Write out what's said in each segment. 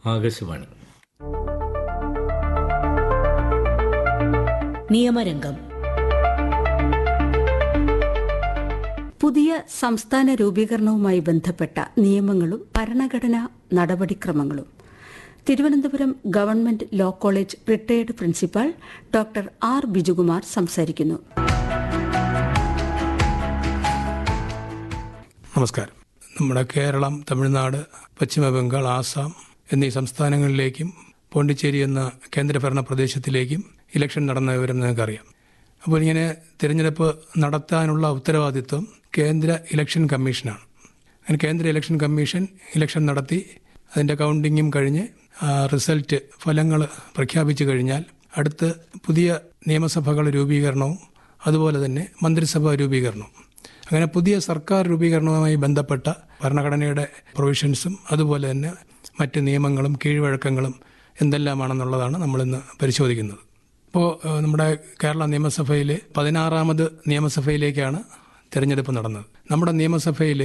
ആകാശവാണി. നിയമരംഗം. പുതിയ സംസ്ഥാന രൂപീകരണവുമായി ബന്ധപ്പെട്ട നിയമങ്ങളും ഭരണഘടനാ നടപടിക്രമങ്ങളും Thiruvananthapuram government law college retired principal doctor R Bijukumar സംസാരിക്കുന്നു. നമസ്കാരം. നമ്മുടെ കേരളം, തമിഴ്നാട്, പശ്ചിമബംഗാൾ, ആസാം എന്നീ സംസ്ഥാനങ്ങളിലേക്കും പോണ്ടിച്ചേരി എന്ന കേന്ദ്രഭരണ പ്രദേശത്തിലേക്കും ഇലക്ഷൻ നടന്ന വിവരം നിങ്ങൾക്കറിയാം. അപ്പോൾ ഇങ്ങനെ തിരഞ്ഞെടുപ്പ് നടത്താനുള്ള ഉത്തരവാദിത്വം കേന്ദ്ര ഇലക്ഷൻ കമ്മീഷനാണ്. അങ്ങനെ കേന്ദ്ര ഇലക്ഷൻ കമ്മീഷൻ ഇലക്ഷൻ നടത്തി അതിൻ്റെ കൗണ്ടിങ്ങും കഴിഞ്ഞ് റിസൾട്ട് ഫലങ്ങൾ പ്രഖ്യാപിച്ചു കഴിഞ്ഞാൽ അടുത്ത് പുതിയ നിയമസഭകൾ രൂപീകരണവും അതുപോലെ തന്നെ മന്ത്രിസഭാ രൂപീകരണവും, അങ്ങനെ പുതിയ സർക്കാർ രൂപീകരണവുമായി ബന്ധപ്പെട്ട ഭരണഘടനയുടെ പ്രൊവിഷൻസും അതുപോലെ തന്നെ മറ്റ് നിയമങ്ങളും കീഴ്വഴക്കങ്ങളും എന്തെല്ലാമാണെന്നുള്ളതാണ് നമ്മളിന്ന് പരിശോധിക്കുന്നത്. ഇപ്പോൾ നമ്മുടെ കേരള നിയമസഭയിലെ 16ാമത് നിയമസഭയിലേക്കാണ് തിരഞ്ഞെടുപ്പ് നടന്നത്. നമ്മുടെ നിയമസഭയിൽ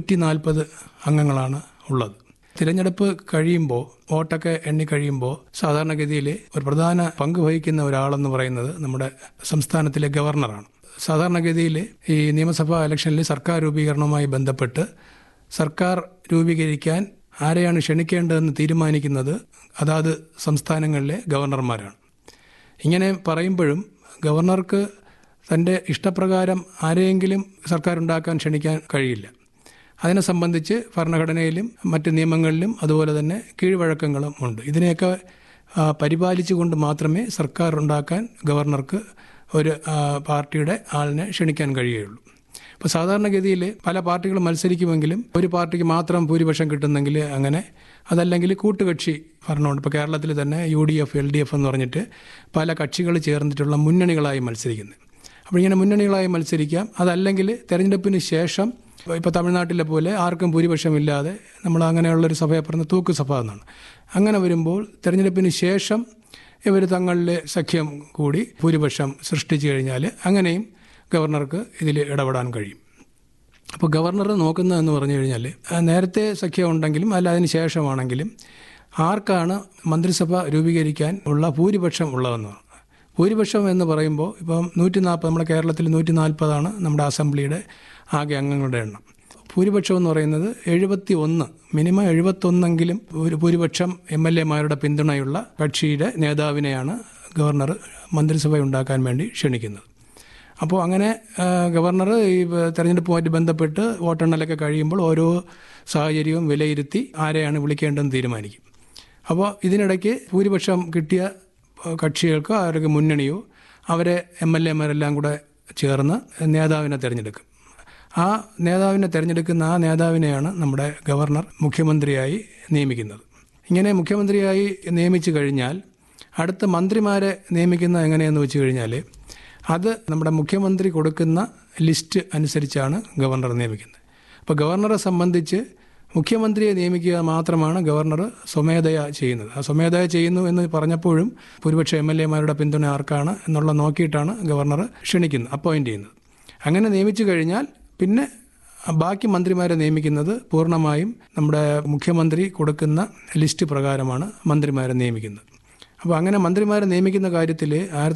140 അംഗങ്ങളാണ് ഉള്ളത്. തിരഞ്ഞെടുപ്പ് കഴിയുമ്പോൾ, വോട്ടൊക്കെ എണ്ണി കഴിയുമ്പോൾ സാധാരണഗതിയിൽ ഒരു പ്രധാന പങ്ക് വഹിക്കുന്ന ഒരാളെന്ന് പറയുന്നത് നമ്മുടെ സംസ്ഥാനത്തിലെ ഗവർണറാണ്. സാധാരണഗതിയിൽ ഈ നിയമസഭാ ഇലക്ഷനിൽ സർക്കാർ രൂപീകരണവുമായി ബന്ധപ്പെട്ട് സർക്കാർ രൂപീകരിക്കാൻ ആരെയാണ് ക്ഷണിക്കേണ്ടതെന്ന് തീരുമാനിക്കുന്നത് അതാത് സംസ്ഥാനങ്ങളിലെ ഗവർണർമാരാണ്. ഇങ്ങനെ പറയുമ്പോഴും ഗവർണർക്ക് തൻ്റെ ഇഷ്ടപ്രകാരം ആരെയെങ്കിലും സർക്കാർ ഉണ്ടാക്കാൻ ക്ഷണിക്കാൻ കഴിയില്ല. അതിനെ സംബന്ധിച്ച് ഭരണഘടനയിലും മറ്റ് നിയമങ്ങളിലും അതുപോലെ തന്നെ കീഴ്വഴക്കങ്ങളും ഉണ്ട്. ഇതിനെയൊക്കെ പരിപാലിച്ചുകൊണ്ട് മാത്രമേ സർക്കാർ ഉണ്ടാക്കാൻ ഗവർണർക്ക് ഒരു പാർട്ടിയുടെ ആളിനെ ക്ഷണിക്കാൻ കഴിയുകയുള്ളൂ. ഇപ്പോൾ സാധാരണഗതിയിൽ പല പാർട്ടികളും മത്സരിക്കുമെങ്കിലും ഒരു പാർട്ടിക്ക് മാത്രം ഭൂരിപക്ഷം കിട്ടുന്നെങ്കിൽ അങ്ങനെ, അതല്ലെങ്കിൽ കൂട്ടുകക്ഷി ഭരണമുണ്ട്. ഇപ്പോൾ കേരളത്തിൽ തന്നെ UDF, LDF എന്ന് പറഞ്ഞിട്ട് പല കക്ഷികൾ ചേർന്നിട്ടുള്ള മുന്നണികളായി മത്സരിക്കുന്നത്. അപ്പോൾ ഇങ്ങനെ മുന്നണികളായി മത്സരിക്കാം. അതല്ലെങ്കിൽ തെരഞ്ഞെടുപ്പിന് ശേഷം ഇപ്പോൾ തമിഴ്നാട്ടിലെ പോലെ ആർക്കും ഭൂരിപക്ഷമില്ലാതെ നമ്മൾ അങ്ങനെയുള്ളൊരു സഭയെ പറഞ്ഞ തൂക്ക് സഭ എന്നാണ്. അങ്ങനെ വരുമ്പോൾ തെരഞ്ഞെടുപ്പിന് ശേഷം ഇവർ തങ്ങളിലെ സഖ്യം കൂടി ഭൂരിപക്ഷം സൃഷ്ടിച്ചു കഴിഞ്ഞാൽ അങ്ങനെയും ഗവർണർക്ക് ഇതിൽ ഇടപെടാൻ കഴിയും. അപ്പോൾ ഗവർണർ നോക്കുന്നതെന്ന് പറഞ്ഞു കഴിഞ്ഞാൽ നേരത്തെ സഖ്യം ഉണ്ടെങ്കിലും അല്ല അതിന് ശേഷമാണെങ്കിലും ആർക്കാണ് മന്ത്രിസഭ രൂപീകരിക്കാൻ ഉള്ള ഭൂരിപക്ഷം ഉള്ളതെന്ന്. ഭൂരിപക്ഷം എന്ന് പറയുമ്പോൾ ഇപ്പം 140, നമ്മുടെ കേരളത്തിൽ 140 നമ്മുടെ അസംബ്ലിയുടെ ആകെ അംഗങ്ങളുടെ എണ്ണം. ഭൂരിപക്ഷം എന്ന് പറയുന്നത് 71, മിനിമം 71 ഒരു ഭൂരിപക്ഷം MLA-മാരുടെ പിന്തുണയുള്ള കക്ഷിയുടെ നേതാവിനെയാണ് ഗവർണർ മന്ത്രിസഭ ഉണ്ടാക്കാൻ വേണ്ടി ക്ഷണിക്കുന്നത്. അപ്പോൾ അങ്ങനെ ഗവർണർ ഈ തെരഞ്ഞെടുപ്പുമായിട്ട് ബന്ധപ്പെട്ട് വോട്ടെണ്ണലൊക്കെ കഴിയുമ്പോൾ ഓരോ സാഹചര്യവും വിലയിരുത്തി ആരെയാണ് വിളിക്കേണ്ടതെന്ന് തീരുമാനിക്കും. അപ്പോൾ ഇതിനിടയ്ക്ക് ഭൂരിപക്ഷം കിട്ടിയ കക്ഷികൾക്ക് അവർക്ക് മുന്നണിയോ അവരെ MLA-മാരെല്ലാം കൂടെ ചേർന്ന് നേതാവിനെ തിരഞ്ഞെടുക്കും. ആ നേതാവിനെ തിരഞ്ഞെടുക്കുന്ന ആ നേതാവിനെയാണ് നമ്മുടെ ഗവർണർ മുഖ്യമന്ത്രിയായി നിയമിക്കുന്നത്. ഇങ്ങനെ മുഖ്യമന്ത്രിയായി നിയമിച്ചു കഴിഞ്ഞാൽ അടുത്ത മന്ത്രിമാരെ നിയമിക്കുന്നത് എങ്ങനെയെന്ന് വെച്ച് കഴിഞ്ഞാൽ അത് നമ്മുടെ മുഖ്യമന്ത്രി കൊടുക്കുന്ന ലിസ്റ്റ് അനുസരിച്ചാണ് ഗവർണർ നിയമിക്കുന്നത്. അപ്പോൾ ഗവർണറെ സംബന്ധിച്ച് മുഖ്യമന്ത്രിയെ നിയമിക്കുക മാത്രമാണ് ഗവർണർ സ്വമേധയാ ചെയ്യുന്നത്. ആ സ്വമേധയാ ചെയ്യുന്നു എന്ന് പറഞ്ഞപ്പോഴും ഭൂരിപക്ഷ MLA-മാരുടെ പിന്തുണ ആർക്കാണ് എന്നുള്ള നോക്കിയിട്ടാണ് ഗവർണർ ക്ഷണിക്കുന്നത്, അപ്പോയിൻ്റ് ചെയ്യുന്നത്. അങ്ങനെ നിയമിച്ചു കഴിഞ്ഞാൽ പിന്നെ ബാക്കി മന്ത്രിമാരെ നിയമിക്കുന്നത് പൂർണ്ണമായും നമ്മുടെ മുഖ്യമന്ത്രി കൊടുക്കുന്ന ലിസ്റ്റ് പ്രകാരമാണ് മന്ത്രിമാരെ നിയമിക്കുന്നത്. അപ്പോൾ അങ്ങനെ മന്ത്രിമാരെ നിയമിക്കുന്ന കാര്യത്തിൽ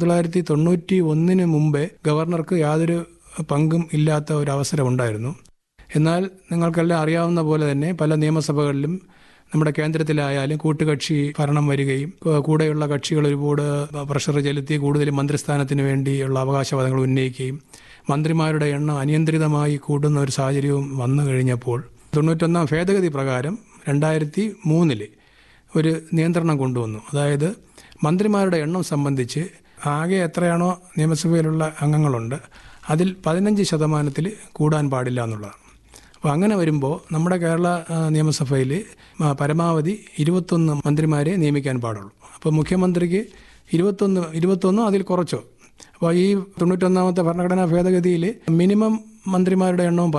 1991 മുമ്പേ ഗവർണർക്ക് യാതൊരു പങ്കും ഇല്ലാത്ത ഒരു അവസരം ഉണ്ടായിരുന്നു. എന്നാൽ നിങ്ങൾക്കെല്ലാം അറിയാവുന്ന പോലെ തന്നെ പല നിയമസഭകളിലും നമ്മുടെ കേന്ദ്രത്തിലായാലും കൂട്ടുകക്ഷി ഭരണം വരികയും കൂടെയുള്ള കക്ഷികൾ ഒരുപാട് പ്രഷർ ചെലുത്തി കൂടുതൽ മന്ത്രിസ്ഥാനത്തിന് വേണ്ടിയുള്ള അവകാശവാദങ്ങൾ ഉന്നയിക്കുകയും മന്ത്രിമാരുടെ എണ്ണം അനിയന്ത്രിതമായി കൂടുന്ന ഒരു സാഹചര്യവും വന്നു കഴിഞ്ഞപ്പോൾ 91 ഭേദഗതി പ്രകാരം 2003 ഒരു നിയന്ത്രണം കൊണ്ടുവന്നു. അതായത് മന്ത്രിമാരുടെ എണ്ണം സംബന്ധിച്ച് ആകെ എത്രയാണോ നിയമസഭയിലുള്ള അംഗങ്ങളുണ്ട് അതിൽ 15% കൂടാൻ പാടില്ല എന്നുള്ളതാണ്. അപ്പോൾ അങ്ങനെ വരുമ്പോൾ നമ്മുടെ കേരള നിയമസഭയിൽ പരമാവധി 21 മന്ത്രിമാരെ നിയമിക്കാൻ പാടുള്ളൂ. അപ്പോൾ മുഖ്യമന്ത്രിക്ക് 21 അതിൽ കുറച്ചോ. അപ്പോൾ ഈ 91ാമത്തെ ഭരണഘടനാ ഭേദഗതിയിൽ മിനിമം മന്ത്രിമാരുടെ എണ്ണവും